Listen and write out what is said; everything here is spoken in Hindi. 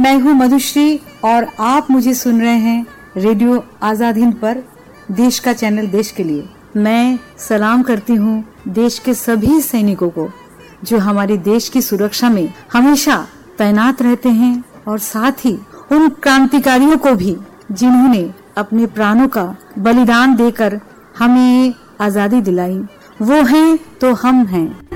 मैं हूँ मधुश्री और आप मुझे सुन रहे हैं रेडियो आजाद हिंद पर, देश का चैनल देश के लिए। मैं सलाम करती हूँ देश के सभी सैनिकों को जो हमारे देश की सुरक्षा में हमेशा तैनात रहते हैं, और साथ ही उन क्रांतिकारियों को भी जिन्होंने अपने प्राणों का बलिदान देकर हमें आजादी दिलाई। वो हैं तो हम हैं।